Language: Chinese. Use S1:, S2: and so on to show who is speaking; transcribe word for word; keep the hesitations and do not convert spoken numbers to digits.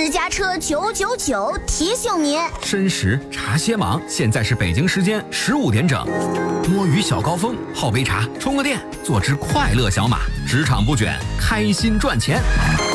S1: 私家车九九九提醒您：
S2: 申时茶歇忙，现在是北京时间十五点整。摸鱼小高峰，泡杯茶，充个电，做只快乐小马，职场不卷，开心赚钱。